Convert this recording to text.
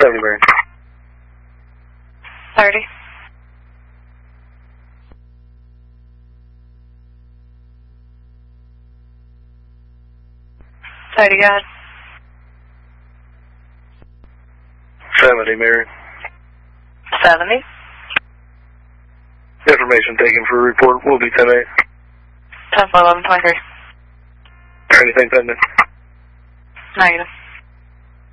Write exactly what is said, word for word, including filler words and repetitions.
seventy, Mary. thirty. thirty, God. seventy, Mary. seventy. Information taken for a report will be ten eight. ten four eleven twenty-three. Anything pending? Negative.